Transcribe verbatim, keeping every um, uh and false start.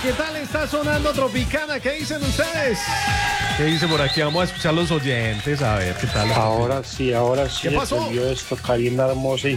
¿qué tal está sonando Tropicana? ¿Qué dicen ustedes? ¿Qué dice por aquí? Vamos a escuchar los oyentes, a ver qué tal. Ahora sí, ahora sí ¿Qué se pasó? perdió esto, Karina hermosa y